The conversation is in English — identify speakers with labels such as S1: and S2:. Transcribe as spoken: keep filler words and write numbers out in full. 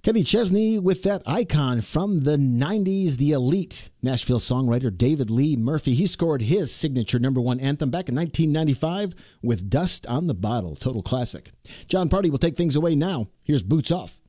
S1: Kenny Chesney with that icon from the nineties, the elite Nashville songwriter David Lee Murphy. He scored his signature number one anthem back in nineteen ninety-five with Dust on the Bottle. Total classic. John Party will take things away now. Here's Boots Off.